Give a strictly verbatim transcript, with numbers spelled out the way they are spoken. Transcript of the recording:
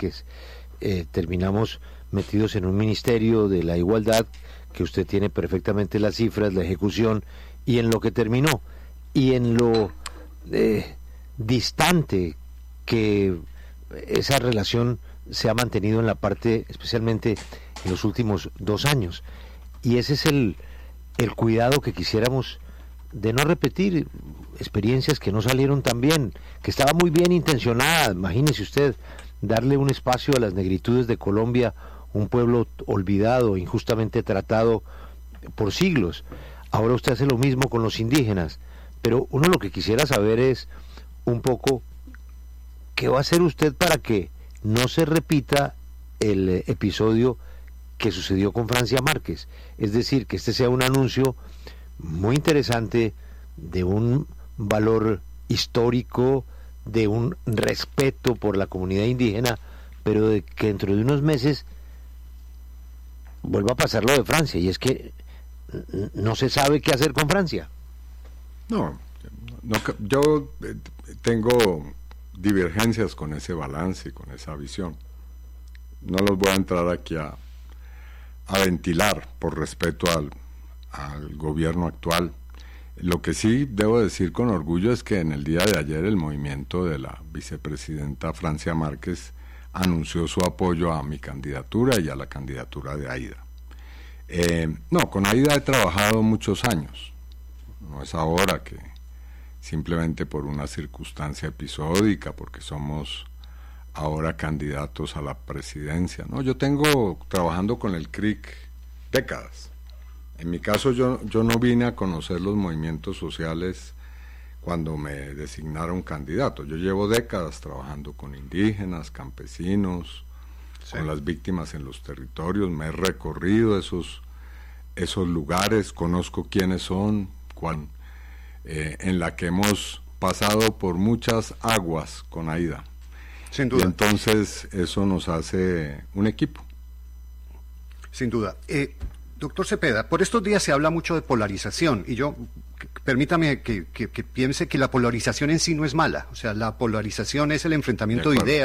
Márquez, eh, terminamos metidos en un ministerio de la igualdad, que usted tiene perfectamente las cifras, la ejecución, y en lo que terminó, y en lo eh, distante que esa relación se ha mantenido en la parte, especialmente en los últimos dos años. Y ese es el, el cuidado que quisiéramos, de no repetir experiencias que no salieron tan bien, que estaba muy bien intencionada. Imagínese usted, darle un espacio a las negritudes de Colombia, un pueblo olvidado, injustamente tratado por siglos. Ahora usted hace lo mismo con los indígenas, pero uno lo que quisiera saber es un poco qué va a hacer usted para que no se repita el eh, episodio que sucedió con Francia Márquez. Es decir, que este sea un anuncio muy interesante de un valor histórico, de un respeto por la comunidad indígena, pero de que dentro de unos meses vuelva a pasar lo de Francia, y es que no se sabe qué hacer con Francia. No, no yo tengo divergencias con ese balance y con esa visión. No los voy a entrar aquí a, a ventilar por respeto al, al gobierno actual. Lo que sí debo decir con orgullo es que en el día de ayer el movimiento de la vicepresidenta Francia Márquez anunció su apoyo a mi candidatura y a la candidatura de Aida. Eh, no, con Aida he trabajado muchos años, no es ahora que simplemente por una circunstancia episódica, porque somos ahora candidatos a la presidencia, ¿no? Yo tengo trabajando con el C R I C décadas. En mi caso yo, yo no vine a conocer los movimientos sociales cuando me designaron candidato. Yo llevo décadas trabajando con indígenas, campesinos, sí, con las víctimas en los territorios. Me he recorrido esos, esos lugares, conozco quiénes son, cuán, eh, en la que hemos pasado por muchas aguas con Aida. Sin duda. Y entonces eso nos hace un equipo. Sin duda. Eh, doctor Cepeda, por estos días se habla mucho de polarización, y yo, que, permítame que, que, que piense que la polarización en sí no es mala. O sea, la polarización es el enfrentamiento de, de ideas.